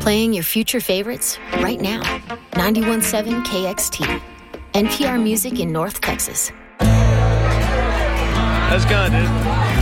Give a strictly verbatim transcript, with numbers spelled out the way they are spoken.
Playing your future favorites right now. ninety-one point seven K X T. N P R Music in North Texas. That's gone, dude.